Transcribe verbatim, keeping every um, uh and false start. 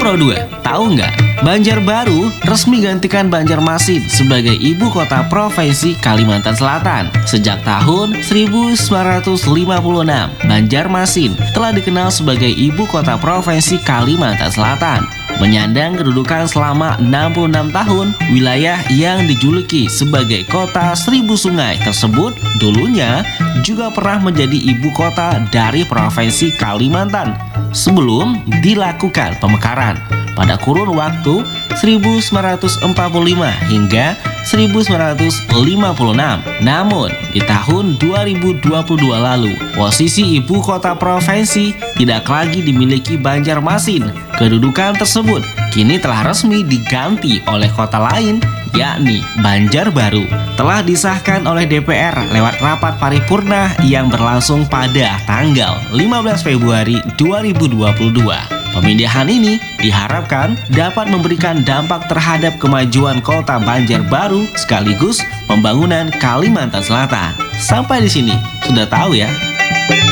Nomor dua, tahu nggak? Banjarbaru resmi gantikan Banjarmasin sebagai ibu kota provinsi Kalimantan Selatan. Sejak tahun seribu sembilan ratus lima puluh enam, Banjarmasin telah dikenal sebagai ibu kota provinsi Kalimantan Selatan. Menyandang kedudukan selama enam puluh enam tahun, wilayah yang dijuluki sebagai kota seribu sungai tersebut dulunya juga pernah menjadi ibu kota dari provinsi Kalimantan sebelum dilakukan pemekaran pada kurun waktu seribu sembilan ratus empat puluh lima hingga seribu sembilan ratus lima puluh enam. Namun, di tahun dua ribu dua puluh dua lalu, posisi ibu kota provinsi tidak lagi dimiliki Banjarmasin. Kedudukan tersebut kini telah resmi diganti oleh kota lain, yakni Banjarbaru. Telah disahkan oleh D P R lewat rapat paripurna yang berlangsung pada tanggal lima belas Februari dua ribu dua puluh dua. Pemindahan ini diharapkan dapat memberikan dampak terhadap kemajuan kota Banjarbaru sekaligus pembangunan Kalimantan Selatan. Sampai di sini, sudah tahu ya